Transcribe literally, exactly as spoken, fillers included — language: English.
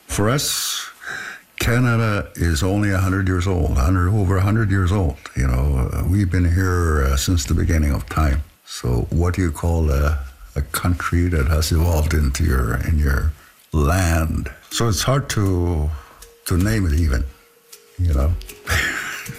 For us, Canada is only one hundred years old, one hundred, over one hundred years old. You know, uh, we've been here uh, since the beginning of time. So what do you call a, a country that has evolved into your in your land? So it's hard to to name it even, you know.